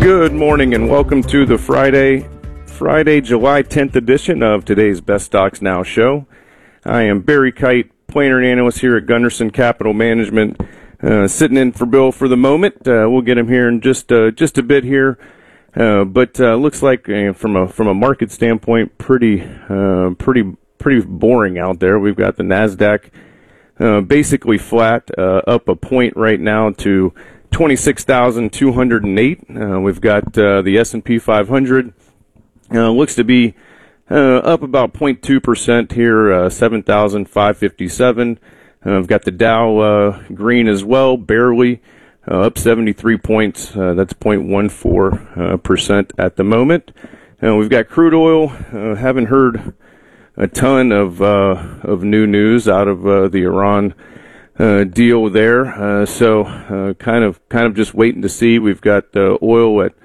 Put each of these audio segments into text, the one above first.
Good morning and welcome to the Friday, July 10th edition of today's Best Stocks Now show. I am Barry Kite, planner and analyst here at Gunderson Capital Management, sitting in for Bill for the moment. We'll get him here in just a bit here, but looks like from a market standpoint, pretty boring out there. We've got the Nasdaq basically flat, up a point right now to 26,208. We've got the S&P 500 looks to be up about 0.2% here, 7,557. We've got the Dow green as well, barely up 73 points. That's 0.14% at the moment. We've got crude oil. Haven't heard a ton of new news out of the Iran deal there, so kind of just waiting to see. We've got oil at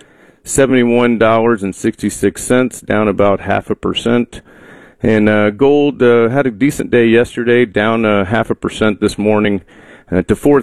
$71.66, down about 0.5%, and gold had a decent day yesterday, down 0.5% this morning to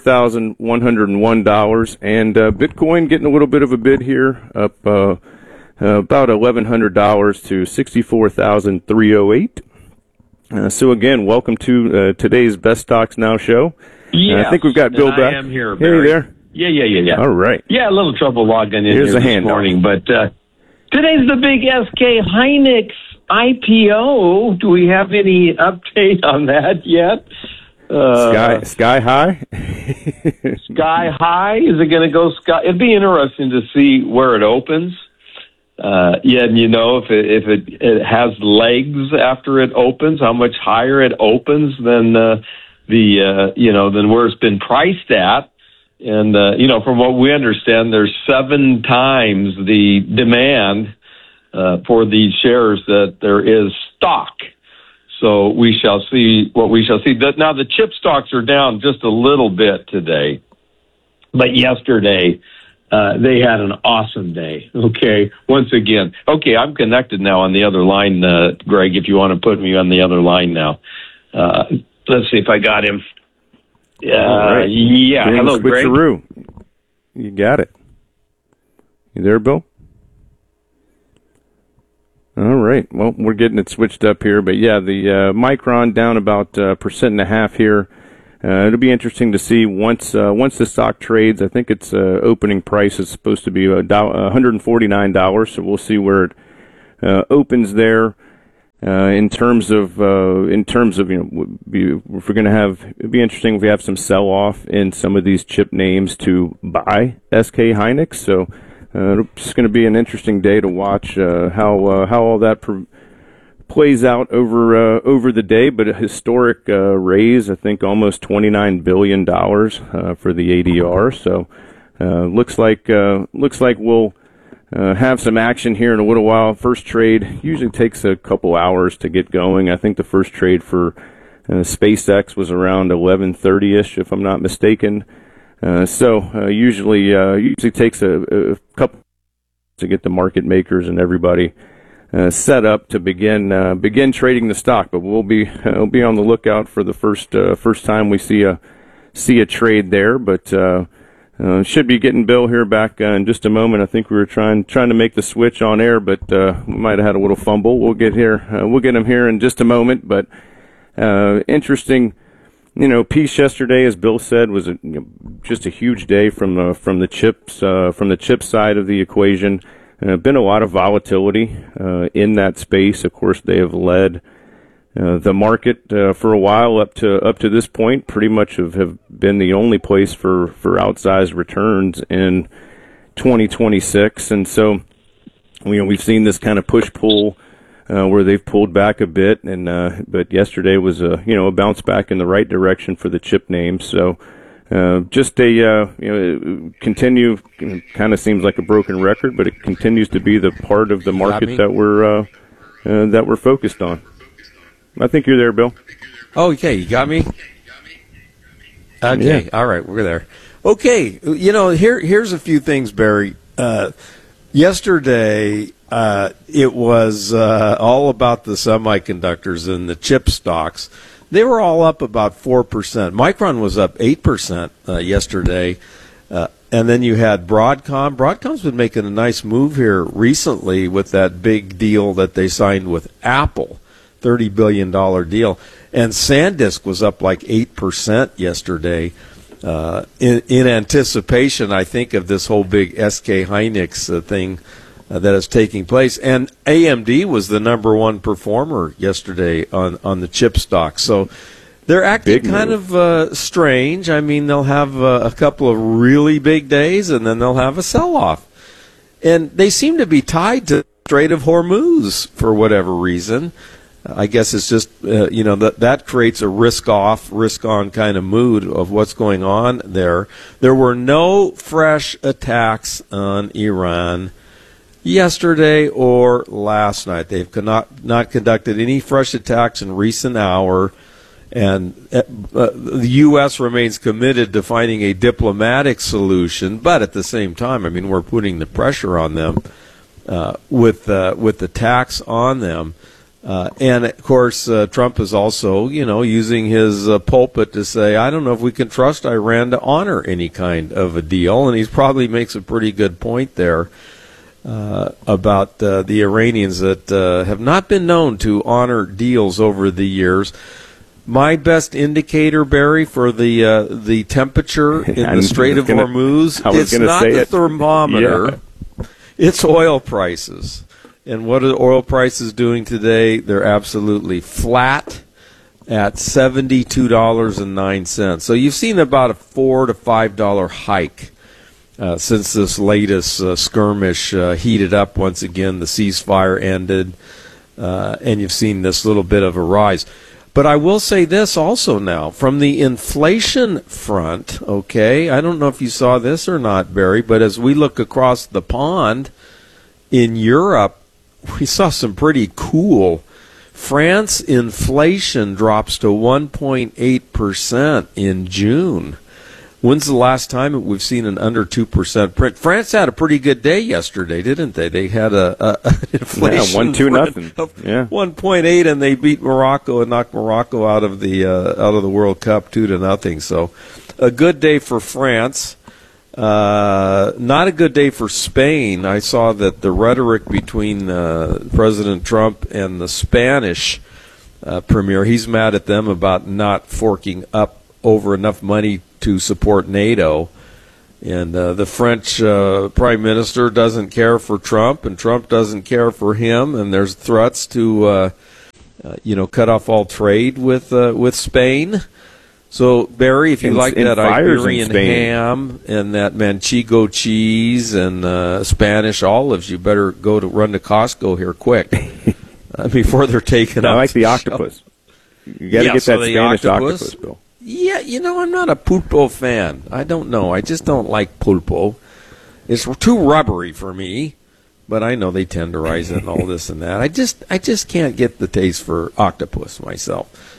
$4,101, and Bitcoin getting a little bit of a bid here, up about $1,100 to 64,308. So again, welcome to today's Best Stocks Now show. Yeah, I think we've got Bill back. I am here, Barry. Hey there. Yeah. All right. Yeah, a little trouble logging in Here's here a this morning, but today's the big SK Hynix IPO. Do we have any update on that yet? Sky high? Sky high? Is it going to go sky? It'd be interesting to see where it opens. And you know, if it has legs after it opens, how much higher it opens than than where it's been priced at. And from what we understand, there's 7 times the demand for these shares that there is stock. So we shall see what we shall see. Now the chip stocks are down just a little bit today, but yesterday they had an awesome day. Okay, once again. Okay, I'm connected now on the other line, Greg. If you want to put me on the other line now, let's see if I got him. Right. Yeah. Hello, Greg. You got it. You there, Bill? All right. Well, we're getting it switched up here, but yeah, the Micron down about 1.5% here. It'll be interesting to see once the stock trades. I think its opening price is supposed to be $149, so we'll see where it opens there. In terms of if we're going to have, it'd be interesting if we have some sell off in some of these chip names to buy SK Hynix. So it's going to be an interesting day to watch how all that plays out over the day, but a historic raise, I think almost $29 billion for the ADR. So looks like we'll have some action here in a little while. First trade usually takes a couple hours to get going. I think the first trade for SpaceX was around 11:30ish, if I'm not mistaken. So usually takes a couple to get the market makers and everybody set up to begin trading the stock, but we'll be on the lookout for the first time we see a trade there. But should be getting Bill here back in just a moment. I think we were trying to make the switch on air, but we might have had a little fumble. We'll get him here in just a moment. But interesting, piece yesterday, as Bill said, was just a huge day from the chip side of the equation. Been a lot of volatility in that space. Of course, they have led the market for a while up to this point. Pretty much have been the only place for outsized returns in 2026, and so we've seen this kind of push pull where they've pulled back a bit, and but yesterday was a bounce back in the right direction for the chip names. So. Just continue. Kind of seems like a broken record, but it continues to be the part of the market that we're focused on. I think you're there, Bill. Oh, okay. You got me? Okay. Yeah. All right. We're there. Okay. Here's a few things, Barry. Yesterday, it was all about the semiconductors and the chip stocks. They were all up about 4%. Micron was up 8% yesterday. And then you had Broadcom. Broadcom's been making a nice move here recently with that big deal that they signed with Apple, $30 billion deal. And SanDisk was up like 8% yesterday in anticipation, I think, of this whole big SK Hynix thing that is taking place. And AMD was the number one performer yesterday on the chip stock. So they're acting kind of strange. I mean, they'll have a couple of really big days, and then they'll have a sell-off. And they seem to be tied to the Strait of Hormuz for whatever reason. I guess it's just, that creates a risk-off, risk-on kind of mood of what's going on there. There were no fresh attacks on Iran yesterday or last night. They've not conducted any fresh attacks in recent hour. And the U.S. remains committed to finding a diplomatic solution, but at the same time, I mean, we're putting the pressure on them with the tax on them. And, of course, Trump is also, using his pulpit to say, I don't know if we can trust Iran to honor any kind of a deal. And he probably makes a pretty good point there about the Iranians that have not been known to honor deals over the years. My best indicator, Barry, for the temperature in the Strait of Hormuz, it's not the thermometer, it's oil prices. And what are the oil prices doing today? They're absolutely flat at $72.09. So you've seen about a $4 to $5 hike since this latest skirmish heated up once again. The ceasefire ended, and you've seen this little bit of a rise. But I will say this also now, from the inflation front, okay, I don't know if you saw this or not, Barry, but as we look across the pond in Europe, we saw some pretty cool. France inflation drops to 1.8% in June. When's the last time we've seen an under 2% print? France had a pretty good day yesterday, didn't they? They had an inflation 1-2-0. 1.8, and they beat Morocco and knocked Morocco out of the World Cup 2-0. So a good day for France. Not a good day for Spain. I saw that the rhetoric between President Trump and the Spanish premier, he's mad at them about not forking up over enough money to support NATO. And the French prime minister doesn't care for Trump, and Trump doesn't care for him. And there's threats to, cut off all trade with Spain. So, Barry, if you like that Iberian ham and that Manchego cheese and Spanish olives, you better run to Costco here quick before they're taken up. I like the octopus. You got to get that Spanish octopus, Bill. Yeah, I'm not a pulpo fan. I don't know. I just don't like pulpo. It's too rubbery for me. But I know they tenderize it and all this and that. I just can't get the taste for octopus myself.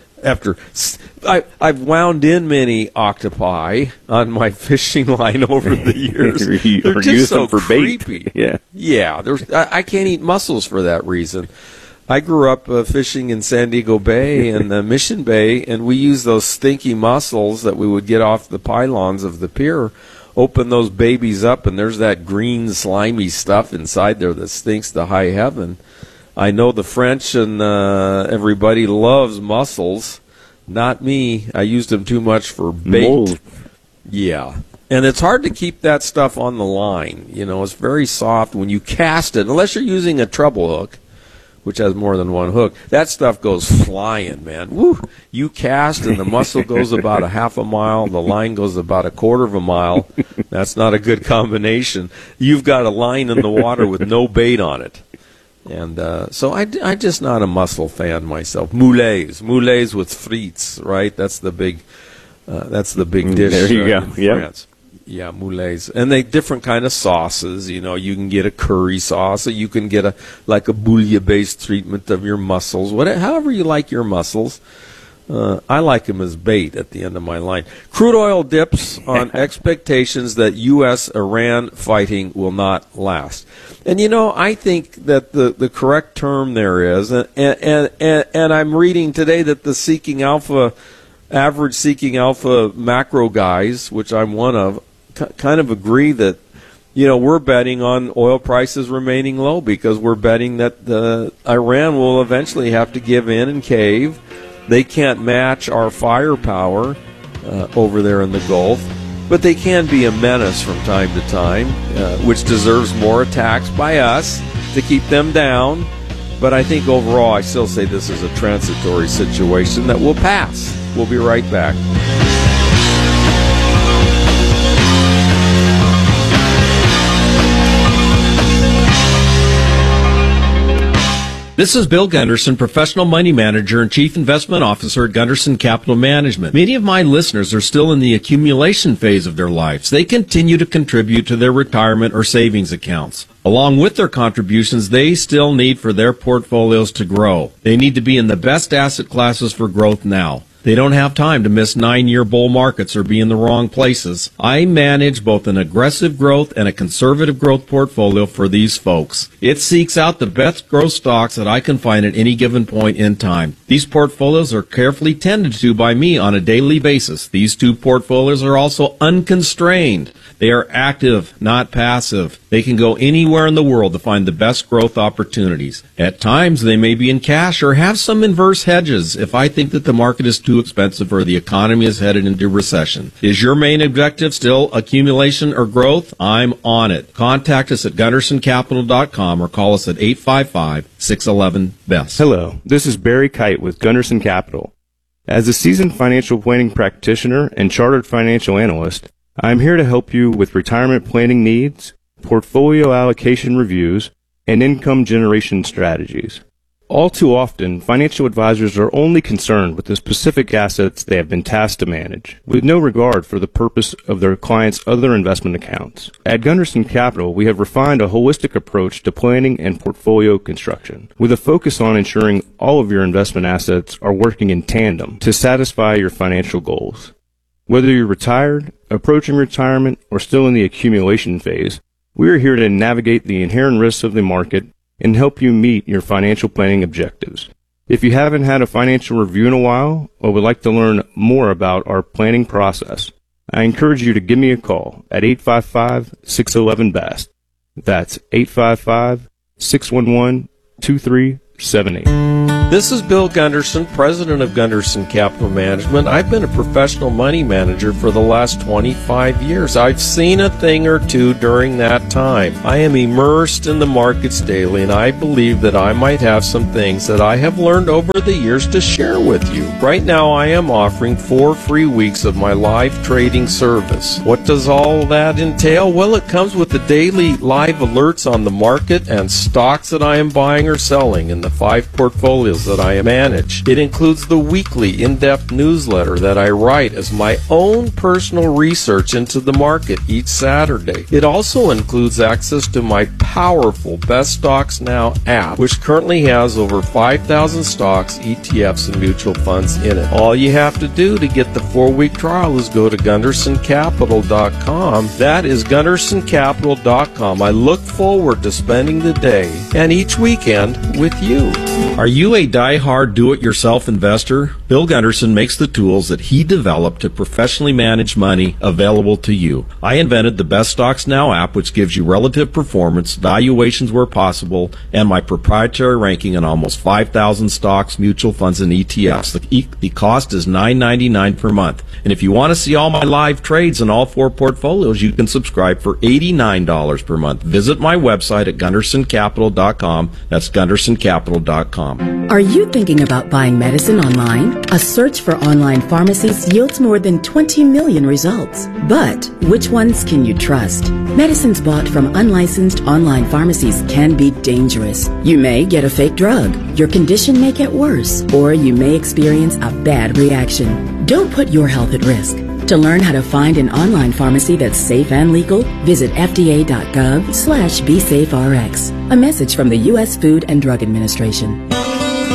I've wound in many octopi on my fishing line over the years. They're just so for creepy. Bait. Yeah. I can't eat mussels for that reason. I grew up fishing in San Diego Bay and Mission Bay, and we used those stinky mussels that we would get off the pylons of the pier. Open those babies up, and there's that green, slimy stuff inside there that stinks to high heaven. I know the French and everybody loves mussels. Not me. I used them too much for bait. Mold. Yeah. And it's hard to keep that stuff on the line. It's very soft when you cast it, unless you're using a treble hook, which has more than one hook. That stuff goes flying, man. Woo! You cast, and the mussel goes about a half a mile. The line goes about a quarter of a mile. That's not a good combination. You've got a line in the water with no bait on it. And so I'm just not a mussel fan myself. Moulets with frites, right? That's the big dish. There you go. In France. Yeah, moulets. And they different kind of sauces. You can get a curry sauce, or you can get a bouillon-based treatment of your mussels. However you like your mussels. I like them as bait at the end of my line. Crude oil dips on expectations that U.S.-Iran fighting will not last. And, I think that the correct term there is, and I'm reading today that the average Seeking Alpha macro guys, which I'm one of, kind of agree that, we're betting on oil prices remaining low because we're betting that Iran will eventually have to give in and cave. They can't match our firepower over there in the Gulf, but they can be a menace from time to time, which deserves more attacks by us to keep them down. But I think overall, I still say this is a transitory situation that will pass. We'll be right back. This is Bill Gunderson, professional money manager and chief investment officer at Gunderson Capital Management. Many of my listeners are still in the accumulation phase of their lives. They continue to contribute to their retirement or savings accounts. Along with their contributions, they still need for their portfolios to grow. They need to be in the best asset classes for growth now. They don't have time to miss 9-year bull markets or be in the wrong places. I manage both an aggressive growth and a conservative growth portfolio for these folks. It seeks out the best growth stocks that I can find at any given point in time. These portfolios are carefully tended to by me on a daily basis. These two portfolios are also unconstrained. They are active, not passive. They can go anywhere in the world to find the best growth opportunities. At times, they may be in cash or have some inverse hedges if I think that the market is too expensive or the economy is headed into recession. Is your main objective still accumulation or growth? I'm on it. Contact us at GundersonCapital.com or call us at 855-611-BEST. Hello, this is Barry Kite with Gunderson Capital. As a seasoned financial planning practitioner and chartered financial analyst, I'm here to help you with retirement planning needs, portfolio allocation reviews, and income generation strategies. All too often, financial advisors are only concerned with the specific assets they have been tasked to manage, with no regard for the purpose of their clients' other investment accounts. At Gunderson Capital, we have refined a holistic approach to planning and portfolio construction, with a focus on ensuring all of your investment assets are working in tandem to satisfy your financial goals. Whether you're retired, approaching retirement, or still in the accumulation phase, we are here to navigate the inherent risks of the market and help you meet your financial planning objectives. If you haven't had a financial review in a while or would like to learn more about our planning process, I encourage you to give me a call at 855-611-BEST. That's 855-611-2378. This is Bill Gunderson, president of Gunderson Capital Management. I've been a professional money manager for the last 25 years. I've seen a thing or two during that time. I am immersed in the markets daily, and I believe that I might have some things that I have learned over the years to share with you. Right now, I am offering 4 free weeks of my live trading service. What does all that entail? Well, it comes with the daily live alerts on the market and stocks that I am buying or selling in the 5 portfolios that I manage. It includes the weekly in-depth newsletter that I write as my own personal research into the market each Saturday. It also includes access to my powerful Best Stocks Now app, which currently has over 5,000 stocks, ETFs, and mutual funds in it. All you have to do to get the 4-week trial is go to GundersonCapital.com. That is GundersonCapital.com. I look forward to spending the day and each weekend with you. Are you a die-hard do-it-yourself investor? Bill Gunderson makes the tools that he developed to professionally manage money available to you. I invented the Best Stocks Now app, which gives you relative performance, valuations where possible, and my proprietary ranking on almost 5,000 stocks, mutual funds, and ETFs. The cost is $9.99 per month. And if you want to see all my live trades in all 4 portfolios, you can subscribe for $89 per month. Visit my website at GundersonCapital.com. That's GundersonCapital.com. Are you thinking about buying medicine online? A search for online pharmacies yields more than 20 million results. But which ones can you trust? Medicines bought from unlicensed online pharmacies can be dangerous. You may get a fake drug, your condition may get worse, or you may experience a bad reaction. Don't put your health at risk. To learn how to find an online pharmacy that's safe and legal, visit fda.gov/BeSafeRx. A message from the U.S. Food and Drug Administration.